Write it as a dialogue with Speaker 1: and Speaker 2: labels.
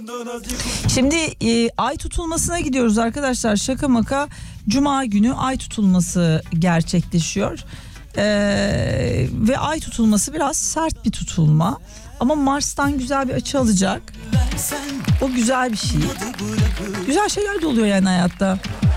Speaker 1: Şimdi ay tutulmasına gidiyoruz arkadaşlar. Şaka maka Cuma günü ay tutulması gerçekleşiyor. Ve ay tutulması biraz sert bir tutulma. Ama Mars'tan güzel bir açı alacak. O güzel bir şey. Güzel şeyler de oluyor yani hayatta.